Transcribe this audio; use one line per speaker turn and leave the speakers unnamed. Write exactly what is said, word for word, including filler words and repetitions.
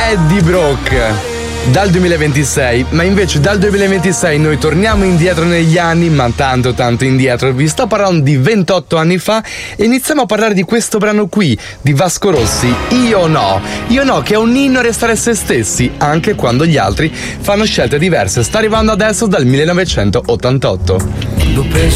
Eddie Brock. Dal duemilaventisei, ma invece dal duemilaventisei noi torniamo indietro negli anni, ma tanto tanto indietro. Vi sto parlando di ventotto anni fa e iniziamo a parlare di questo brano qui, di Vasco Rossi, Io No. Io No, che è un inno a restare se stessi, anche quando gli altri fanno scelte diverse. Sta arrivando adesso dal millenovecentottantotto.
L'ho preso